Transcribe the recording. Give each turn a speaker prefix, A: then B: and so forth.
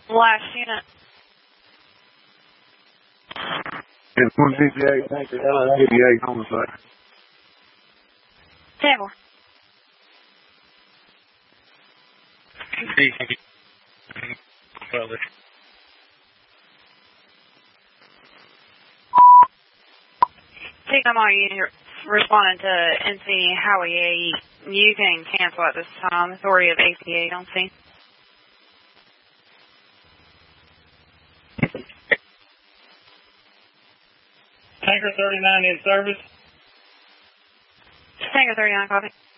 A: Last unit.
B: It's 158, tanker L88 on the site.
A: 10 more. TCOMR unit responding to NC Highway 8. You can cancel at this time. Authority of AC8 on scene.
C: Tanker 39 in service.
A: Tanker 39, copy.